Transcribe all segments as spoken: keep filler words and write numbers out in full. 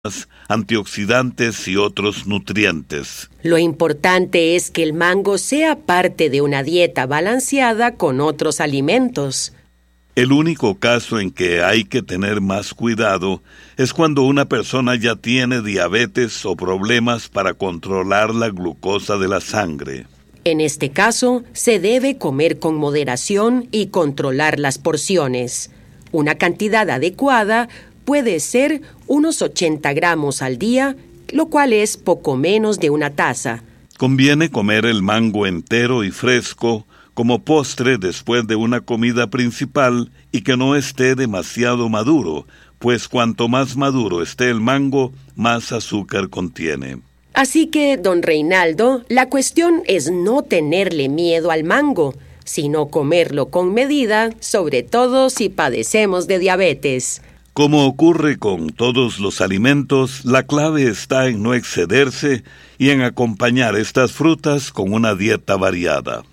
antioxidantes y otros nutrientes. Lo importante es que el mango sea parte de una dieta balanceada con otros alimentos. El único caso en que hay que tener más cuidado es cuando una persona ya tiene diabetes o problemas para controlar la glucosa de la sangre. En este caso, se debe comer con moderación y controlar las porciones. Una cantidad adecuada puede ser unos ochenta gramos al día, lo cual es poco menos de una taza. Conviene comer el mango entero y fresco como postre después de una comida principal y que no esté demasiado maduro, pues cuanto más maduro esté el mango, más azúcar contiene. Así que, don Reinaldo, la cuestión es no tenerle miedo al mango, sino comerlo con medida, sobre todo si padecemos de diabetes. Como ocurre con todos los alimentos, la clave está en no excederse y en acompañar estas frutas con una dieta variada.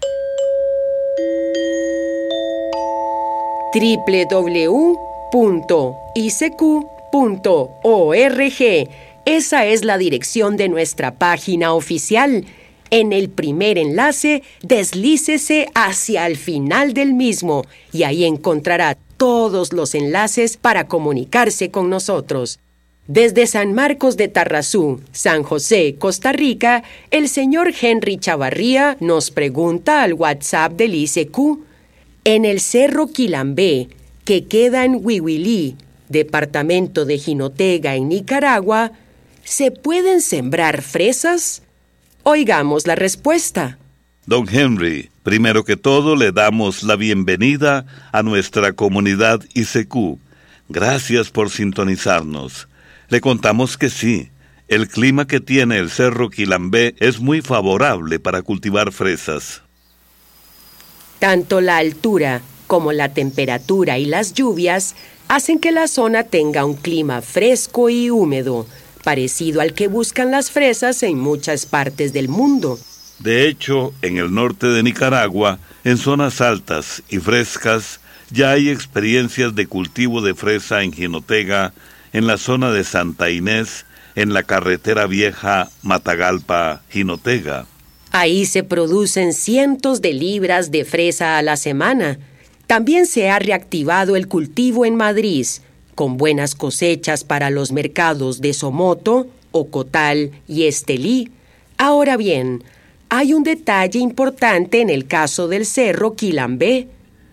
doble u doble u doble u punto i c q punto org. Esa es la dirección de nuestra página oficial. En el primer enlace, deslícese hacia el final del mismo y ahí encontrará todos los enlaces para comunicarse con nosotros. Desde San Marcos de Tarrazú, San José, Costa Rica, el señor Henry Chavarría nos pregunta al WhatsApp del I C Q. En el Cerro Quilambé, que queda en Huihuilí, departamento de Jinotega, en Nicaragua, ¿se pueden sembrar fresas? Oigamos la respuesta. Don Henry, primero que todo le damos la bienvenida a nuestra comunidad I C Q. Gracias por sintonizarnos. Le contamos que sí, el clima que tiene el Cerro Quilambé es muy favorable para cultivar fresas. Tanto la altura como la temperatura y las lluvias hacen que la zona tenga un clima fresco y húmedo, parecido al que buscan las fresas en muchas partes del mundo. De hecho, en el norte de Nicaragua, en zonas altas y frescas, ya hay experiencias de cultivo de fresa en Jinotega, en la zona de Santa Inés, en la carretera vieja Matagalpa-Jinotega. Ahí se producen cientos de libras de fresa a la semana. También se ha reactivado el cultivo en Madrid, con buenas cosechas para los mercados de Somoto, Ocotal y Estelí. Ahora bien, hay un detalle importante en el caso del Cerro Quilambé.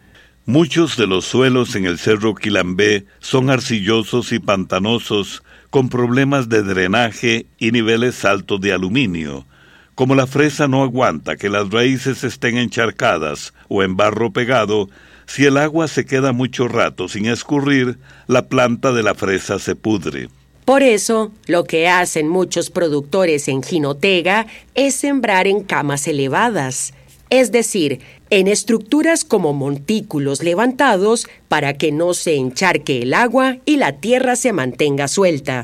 Muchos de los suelos en el Cerro Quilambé son arcillosos y pantanosos, con problemas de drenaje y niveles altos de aluminio. Como la fresa no aguanta que las raíces estén encharcadas o en barro pegado, si el agua se queda mucho rato sin escurrir, la planta de la fresa se pudre. Por eso, lo que hacen muchos productores en Jinotega es sembrar en camas elevadas, es decir, en estructuras como montículos levantados para que no se encharque el agua y la tierra se mantenga suelta.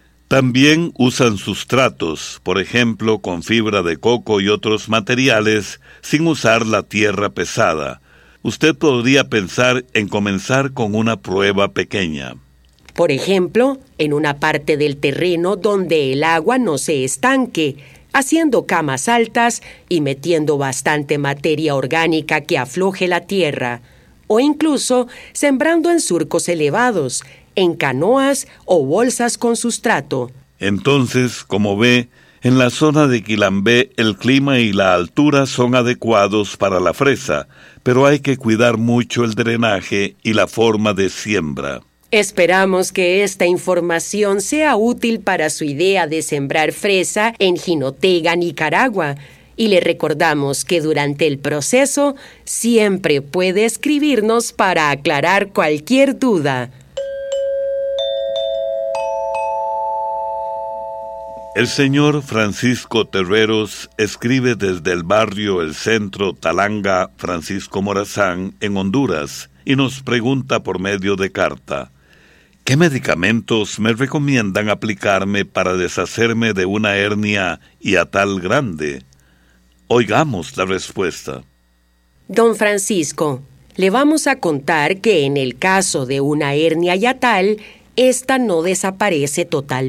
También usan sustratos, por ejemplo, con fibra de coco y otros materiales, sin usar la tierra pesada. Usted podría pensar en comenzar con una prueba pequeña. Por ejemplo, en una parte del terreno donde el agua no se estanque, haciendo camas altas y metiendo bastante materia orgánica que afloje la tierra, o incluso sembrando en surcos elevados, en canoas o bolsas con sustrato. Entonces, como ve, en la zona de Quilambé el clima y la altura son adecuados para la fresa, pero hay que cuidar mucho el drenaje y la forma de siembra. Esperamos que esta información sea útil para su idea de sembrar fresa en Jinotega, Nicaragua, y le recordamos que durante el proceso siempre puede escribirnos para aclarar cualquier duda. El señor Francisco Terreros escribe desde el barrio El Centro Talanga Francisco Morazán en Honduras y nos pregunta por medio de carta: ¿qué medicamentos me recomiendan aplicarme para deshacerme de una hernia hiatal grande? Oigamos la respuesta. Don Francisco, le vamos a contar que en el caso de una hernia hiatal, esta no desaparece totalmente.